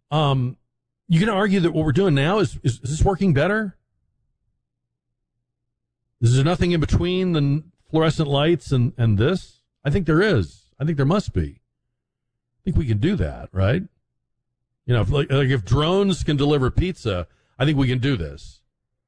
You can argue that what we're doing now is this working better? Is there nothing in between the fluorescent lights and this? I think there is. I think there must be. I think we can do that, right? You know, if drones can deliver pizza, I think we can do this.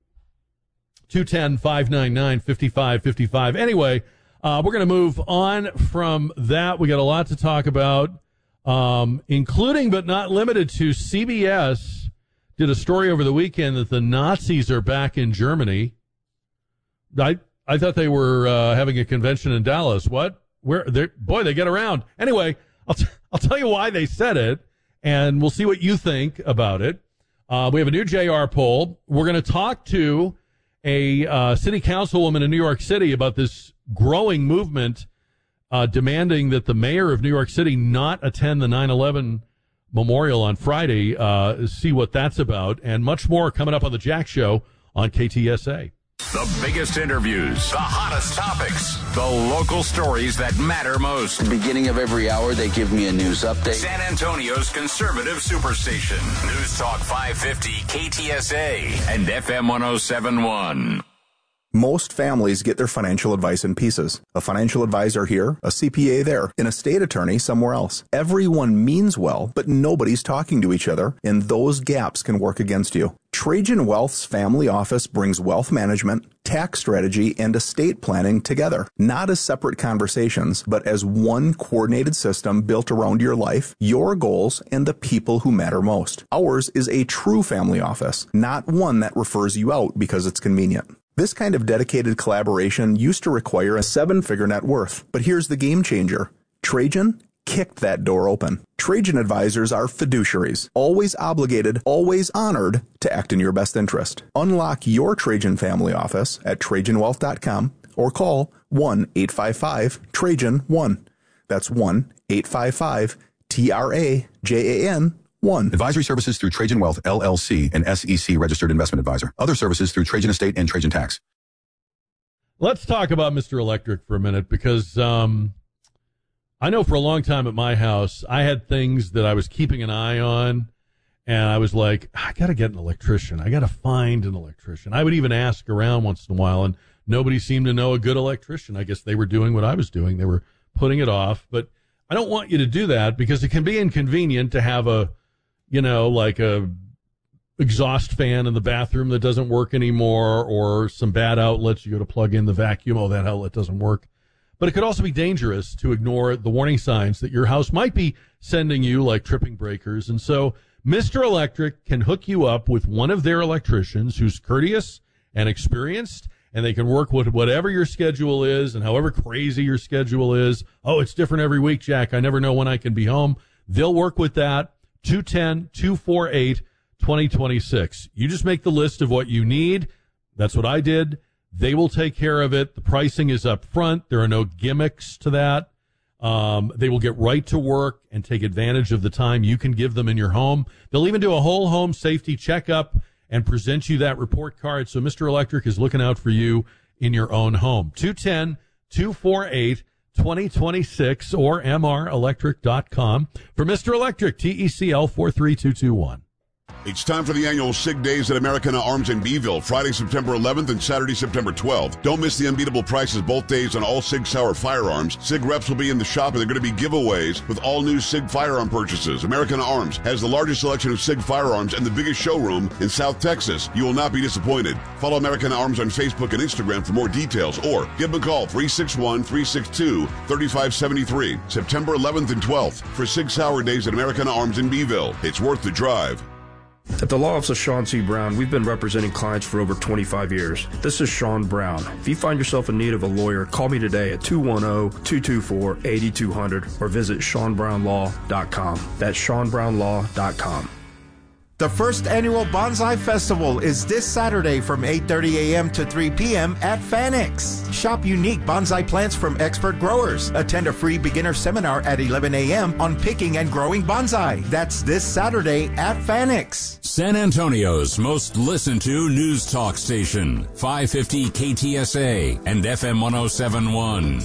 210-599-5555. Anyway, we're going to move on from that. We got a lot to talk about, including but not limited to CBS did a story over the weekend that the Nazis are back in Germany. I thought they were having a convention in Dallas. What? Boy, they get around. Anyway, I'll tell you why they said it, and we'll see what you think about it. We have a new JR poll. We're going to talk to a city councilwoman in New York City about this growing movement demanding that the mayor of New York City not attend the 9/11 memorial on Friday. See what that's about, and much more coming up on the Jack Show on KTSA. The biggest interviews, the hottest topics, the local stories that matter most. At the beginning of every hour, they give me a news update. San Antonio's conservative superstation. News Talk 550 KTSA and FM 1071. Most families get their financial advice in pieces. A financial advisor here, a CPA there, an estate attorney somewhere else. Everyone means well, but nobody's talking to each other, and those gaps can work against you. Trajan Wealth's family office brings wealth management, tax strategy, and estate planning together, not as separate conversations, but as one coordinated system built around your life, your goals, and the people who matter most. Ours is a true family office, not one that refers you out because it's convenient. This kind of dedicated collaboration used to require a 7-figure net worth, but here's the game changer. Trajan kicked that door open. Trajan advisors are fiduciaries, always obligated, always honored to act in your best interest. Unlock your Trajan family office at TrajanWealth.com or call 1-855-TRAJAN-1. That's 1-855-TRAJAN-1. Advisory services through Trajan Wealth, LLC, an SEC registered investment advisor. Other services through Trajan Estate and Trajan Tax. Let's talk about Mr. Electric for a minute because I know for a long time at my house, I had things that I was keeping an eye on, and I was like, I got to get an electrician. I got to find an electrician. I would even ask around once in a while, and nobody seemed to know a good electrician. I guess they were doing what I was doing. They were putting it off, but I don't want you to do that because it can be inconvenient to have like a exhaust fan in the bathroom that doesn't work anymore, or some bad outlets. You go to plug in the vacuum. Oh, that outlet doesn't work. But it could also be dangerous to ignore the warning signs that your house might be sending you, like tripping breakers. And so Mr. Electric can hook you up with one of their electricians who's courteous and experienced, and they can work with whatever your schedule is and however crazy your schedule is. Oh, it's different every week, Jack. I never know when I can be home. They'll work with that. 210-248-2026. You just make the list of what you need. That's what I did. They will take care of it. The pricing is up front. There are no gimmicks to that. They will get right to work and take advantage of the time you can give them in your home. They'll even do a whole home safety checkup and present you that report card. So Mr. Electric is looking out for you in your own home. 210-248-2026 or mrelectric.com. For Mr. Electric, TECL 43221. It's time for the annual SIG Days at Americana Arms in Beeville, Friday, September 11th and Saturday, September 12th. Don't miss the unbeatable prices both days on all SIG Sauer firearms. SIG reps will be in the shop, and they're going to be giveaways with all new SIG firearm purchases. Americana Arms has the largest selection of SIG firearms and the biggest showroom in South Texas. You will not be disappointed. Follow Americana Arms on Facebook and Instagram for more details, or give them a call, 361-362-3573. September 11th and 12th for SIG Sauer Days at Americana Arms in Beeville. It's worth the drive. At the Law Office of Sean C. Brown, we've been representing clients for over 25 years. This is Sean Brown. If you find yourself in need of a lawyer, call me today at 210-224-8200 or visit SeanBrownLaw.com. That's SeanBrownLaw.com. The first annual Bonsai Festival is this Saturday from 8:30 a.m. to 3 p.m. at Fanix. Shop unique bonsai plants from expert growers. Attend a free beginner seminar at 11 a.m. on picking and growing bonsai. That's this Saturday at Fanix. San Antonio's most listened to news talk station, 550 KTSA and FM 1071.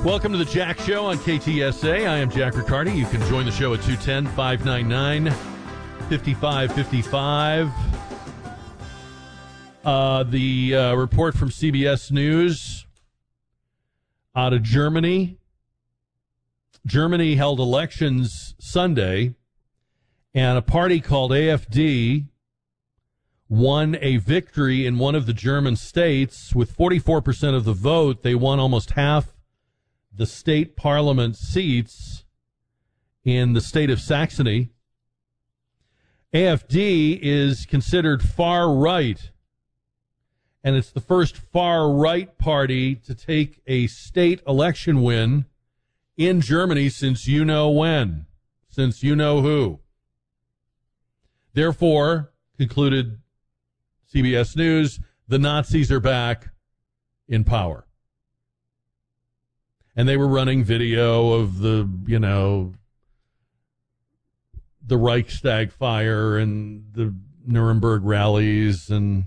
Welcome to the Jack Show on KTSA. I am Jack Riccardi. You can join the show at 210-599-5555. The report from CBS News out of Germany. Germany held elections Sunday, and a party called AfD won a victory in one of the German states. With 44% of the vote, they won almost half the state parliament seats in the state of Saxony. AfD is considered far right, and it's the first far right party to take a state election win in Germany since you know when, since you know who. Therefore, concluded CBS News, the Nazis are back in power. And they were running video of the Reichstag fire and the Nuremberg rallies. And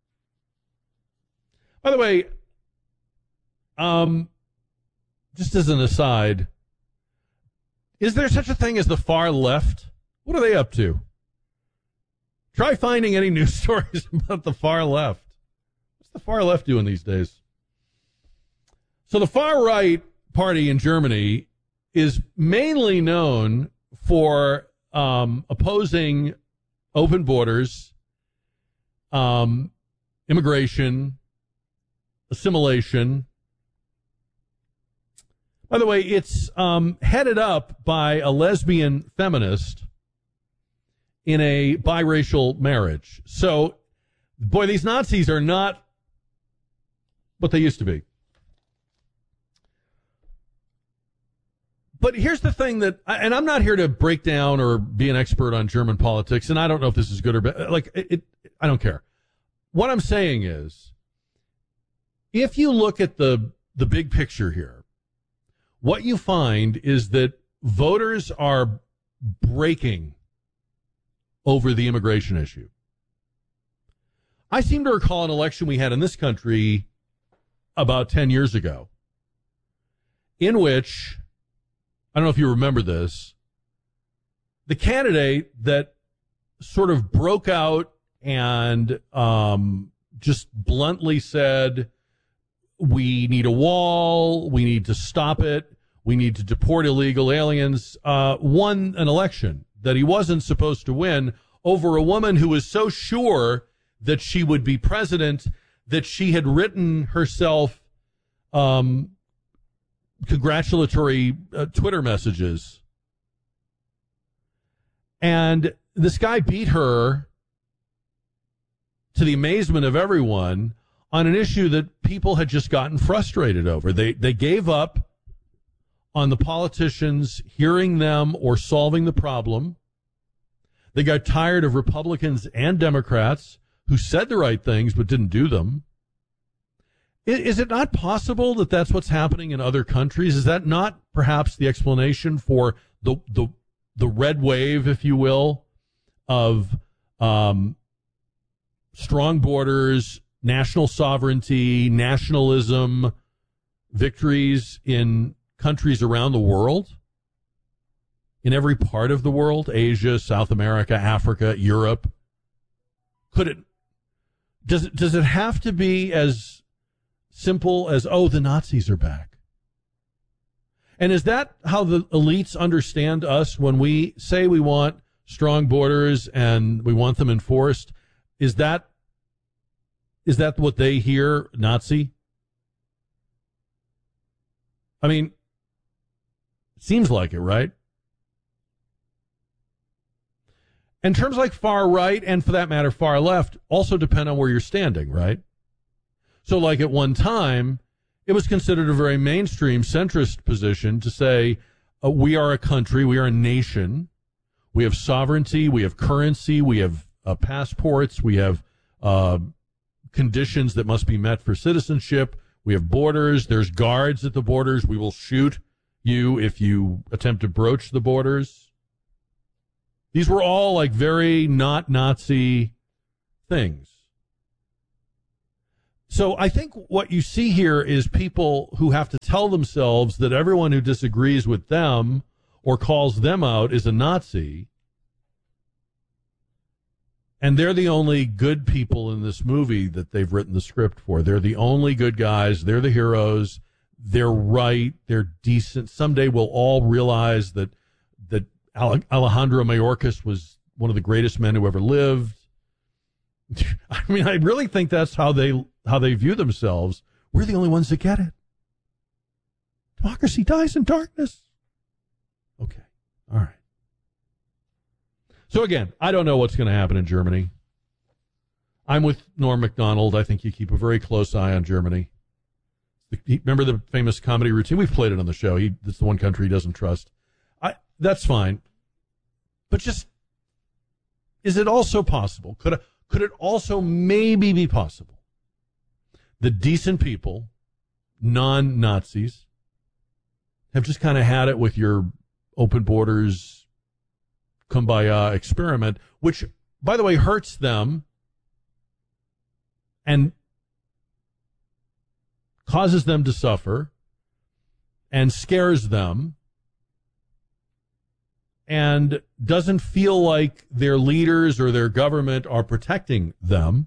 by the way, just as an aside, is there such a thing as the far left? What are they up to? Try finding any news stories about the far left. What's the far left doing these days? So the far right party in Germany is mainly known for opposing open borders, immigration, assimilation. By the way, it's headed up by a lesbian feminist in a biracial marriage. So, boy, these Nazis are not what they used to be. But here's the thing that, and I'm not here to break down or be an expert on German politics, and I don't know if this is good or bad. I don't care. What I'm saying is, if you look at the big picture here, what you find is that voters are breaking over the immigration issue. I seem to recall an election we had in this country about 10 years ago, in which, I don't know if you remember this, the candidate that sort of broke out and just bluntly said, we need a wall, we need to stop it, we need to deport illegal aliens, won an election that he wasn't supposed to win over a woman who was so sure that she would be president that she had written herself congratulatory Twitter messages. And this guy beat her to the amazement of everyone on an issue that people had just gotten frustrated over. They gave up on the politicians hearing them or solving the problem. They got tired of Republicans and Democrats who said the right things but didn't do them. Is it not possible that that's what's happening in other countries? Is that not perhaps the explanation for the red wave, if you will, of strong borders, national sovereignty, nationalism, victories in countries around the world, in every part of the world, Asia, South America, Africa, Europe? Does it have to be as simple as, oh, the Nazis are back? And is that how the elites understand us when we say we want strong borders and we want them enforced? Is that what they hear, Nazi? I mean, it seems like it, right? And terms like far right and, for that matter, far left also depend on where you're standing, right? So, like at one time, it was considered a very mainstream centrist position to say, we are a country, we are a nation, we have sovereignty, we have currency, we have passports, we have conditions that must be met for citizenship, we have borders, there's guards at the borders, we will shoot you if you attempt to broach the borders. These were all like very not Nazi things. So I think what you see here is people who have to tell themselves that everyone who disagrees with them or calls them out is a Nazi. And they're the only good people in this movie that they've written the script for. They're the only good guys. They're the heroes. They're right. They're decent. Someday we'll all realize that Alejandro Mayorkas was one of the greatest men who ever lived. I mean, I really think that's how they view themselves. We're the only ones that get it. Democracy dies in darkness. Okay. All right. So again, I don't know what's going to happen in Germany. I'm with Norm Macdonald. I think you keep a very close eye on Germany. Remember the famous comedy routine? We've played it on the show. It's the one country he doesn't trust. That's fine. But just, is it also possible? Could it also maybe be possible the decent people, non-Nazis, have just kind of had it with your open borders, kumbaya experiment, which, by the way, hurts them and causes them to suffer and scares them and doesn't feel like their leaders or their government are protecting them?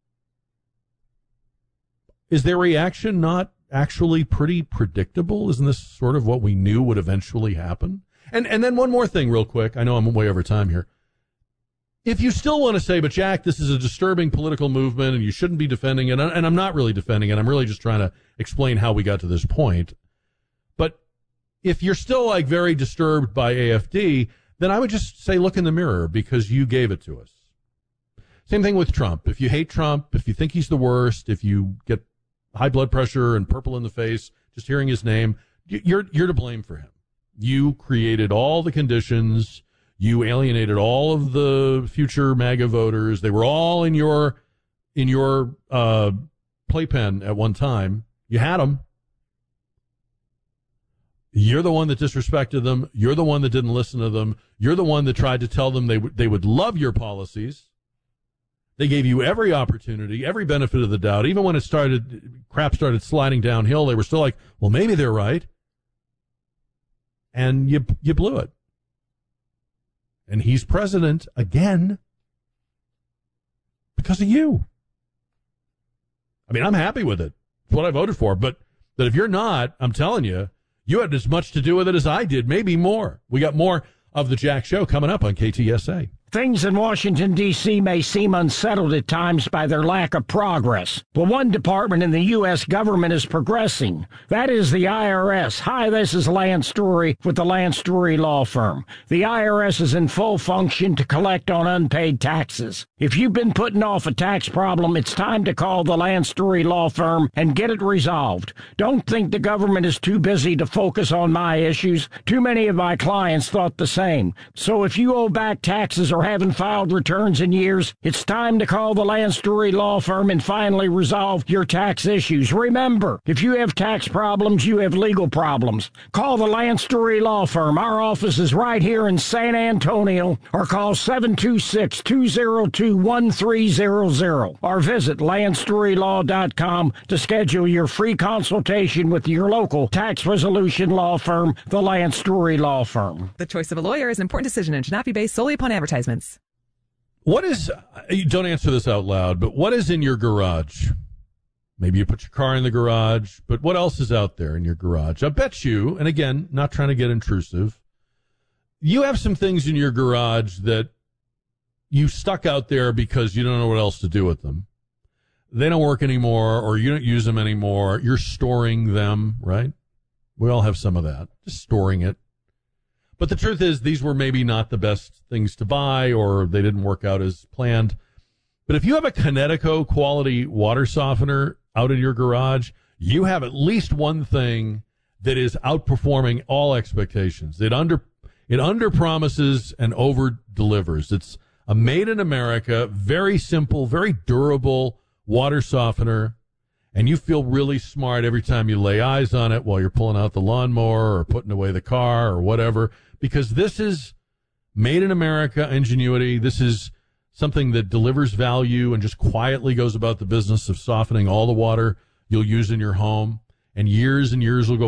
Is their reaction not actually pretty predictable? Isn't this sort of what we knew would eventually happen? And then one more thing real quick. I know I'm way over time here. If you still want to say, but Jack, this is a disturbing political movement and you shouldn't be defending it, and I'm not really defending it, I'm really just trying to explain how we got to this point. But if you're still like very disturbed by AFD, then I would just say look in the mirror because you gave it to us. Same thing with Trump. If you hate Trump, if you think he's the worst, if you get high blood pressure and purple in the face just hearing his name, you're to blame for him. You created all the conditions. You alienated all of the future MAGA voters. They were all in your playpen at one time. You had them. You're the one that disrespected them. You're the one that didn't listen to them. You're the one that tried to tell them they would love your policies. They gave you every opportunity, every benefit of the doubt. Even when crap started sliding downhill, they were still like, well, maybe they're right. And you blew it. And he's president again because of you. I mean, I'm happy with it. It's what I voted for. But if you're not, I'm telling you, you had as much to do with it as I did, maybe more. We got more of the Jack Show coming up on KTSA. Things in Washington, D.C. may seem unsettled at times by their lack of progress, but one department in the U.S. government is progressing. That is the IRS. Hi, this is Lance Story with the Lance Story Law Firm. The IRS is in full function to collect on unpaid taxes. If you've been putting off a tax problem, it's time to call the Lance Story Law Firm and get it resolved. Don't think the government is too busy to focus on my issues. Too many of my clients thought the same. So if you owe back taxes or haven't filed returns in years, it's time to call the Lance Story Law Firm and finally resolve your tax issues. Remember, if you have tax problems, you have legal problems. Call the Lance Story Law Firm. Our office is right here in San Antonio, or call 726-202-1300 or visit LanceStoryLaw.com to schedule your free consultation with your local tax resolution law firm, the Lance Story Law Firm. The choice of a lawyer is an important decision and should not be based solely upon advertisements. What is, don't answer this out loud, but what is in your garage? Maybe you put your car in the garage, but what else is out there in your garage? I bet you, and again, not trying to get intrusive, you have some things in your garage that you stuck out there because you don't know what else to do with them. They don't work anymore, or you don't use them anymore. You're storing them, right? We all have some of that, just storing it. But the truth is, these were maybe not the best things to buy, or they didn't work out as planned. But if you have a Connecticut quality water softener out in your garage, you have at least one thing that is outperforming all expectations. It under promises and over delivers. It's a made in America, very simple, very durable water softener. And you feel really smart every time you lay eyes on it while you're pulling out the lawnmower or putting away the car or whatever, because this is made in America ingenuity. This is something that delivers value and just quietly goes about the business of softening all the water you'll use in your home, and years will go